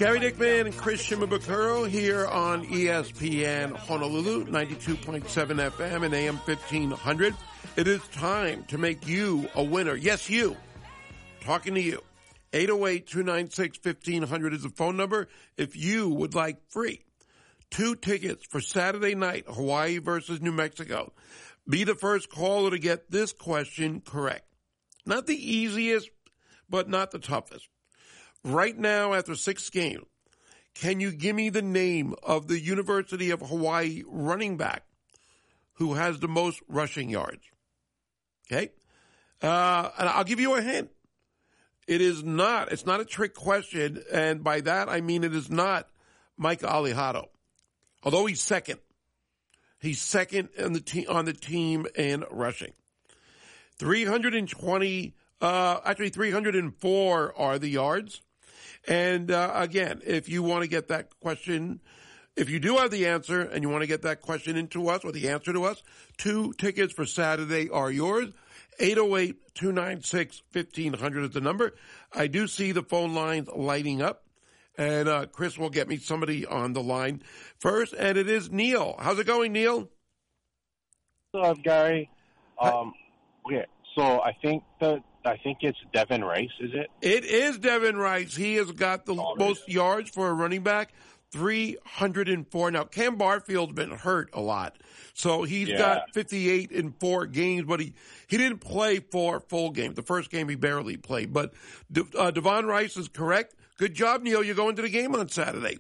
Gary Dickman and Chris Shimabukuro here on ESPN Honolulu, 92.7 FM and AM 1500. It is time to make you a winner. Yes, you. Talking to you. 808-296-1500 is the phone number if you would like free 2 tickets for Saturday night, Hawaii versus New Mexico. Be the first caller to get this question correct. Not the easiest, but not the toughest. Right now, after 6 games, can you give me the name of the University of Hawaii running back who has the most rushing yards? Okay? And I'll give you a hint. It's not a trick question, and by that I mean it is not Micah Alejado. Although he's second. He's second on the team in rushing. 304 are the yards. And again, if you want to get that question, if you do have the answer and you want to get that question into us or the answer to us, 2 tickets for Saturday are yours. 808-296-1500 is the number. I do see the phone lines lighting up, and Chris will get me somebody on the line first, and it is Neil. How's it going, Neil? What's up, Gary? Okay, so I think it's Devin Rice, is it? It is Devin Rice. He has got the most yards for a running back, 304. Now, Cam Barfield's been hurt a lot, so he's got 58 in 4 games, but he didn't play 4 full games. The first game he barely played, but Devon Rice is correct. Good job, Neil. You're going to the game on Saturday.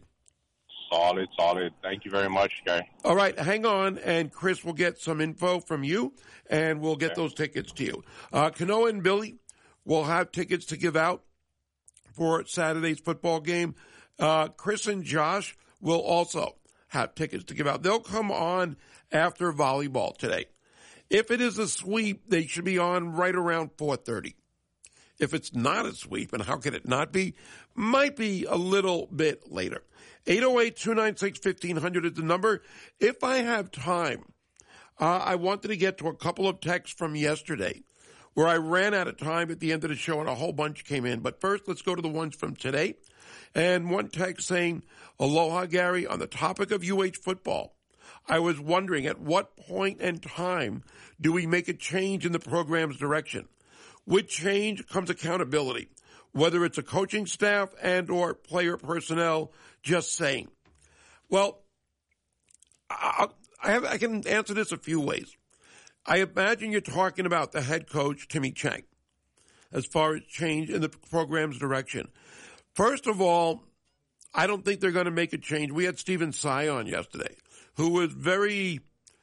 Solid. Thank you very much, Gary. All right, hang on, and Chris will get some info from you, and we'll get those tickets to you. Kanoa and Billy will have tickets to give out for Saturday's football game. Chris and Josh will also have tickets to give out. They'll come on after volleyball today. If it is a sweep, they should be on right around 4:30. If it's not a sweep, and how can it not be, might be a little bit later. 808-296-1500 is the number. If I have time, I wanted to get to a couple of texts from yesterday where I ran out of time at the end of the show and a whole bunch came in. But first, let's go to the ones from today. And one text saying, "Aloha, Gary, on the topic of UH football, I was wondering at what point in time do we make a change in the program's direction? With change comes accountability, whether it's a coaching staff and or player personnel, just saying." Well, I can answer this a few ways. I imagine you're talking about the head coach, Timmy Chang, as far as change in the program's direction. First of all, I don't think they're going to make a change. We had Stephen Tsai on yesterday, who was very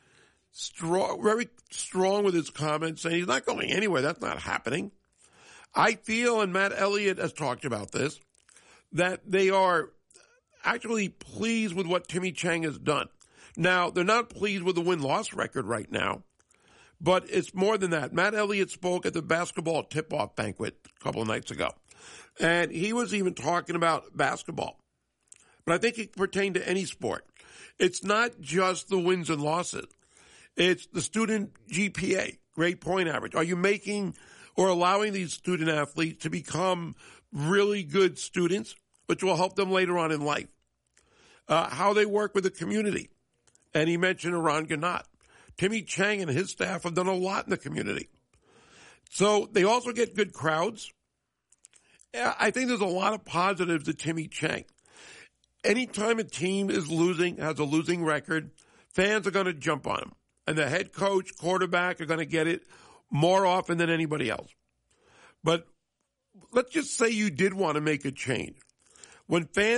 strong with his comments, saying he's not going anywhere. That's not happening. I feel, and Matt Elliott has talked about this, that they are actually pleased with what Timmy Chang has done. Now, they're not pleased with the win-loss record right now, but it's more than that. Matt Elliott spoke at the basketball tip-off banquet a couple of nights ago, and he was even talking about basketball. But I think it pertained to any sport. It's not just the wins and losses. It's the student GPA, grade point average. Are you making or allowing these student athletes to become really good students, which will help them later on in life? How they work with the community. And he mentioned Eran Ganot. Timmy Chang and his staff have done a lot in the community. So they also get good crowds. I think there's a lot of positives to Timmy Chang. Anytime a team is losing, has a losing record, fans are going to jump on him. And the head coach, quarterback are going to get it more often than anybody else. But let's just say you did want to make a change. When fans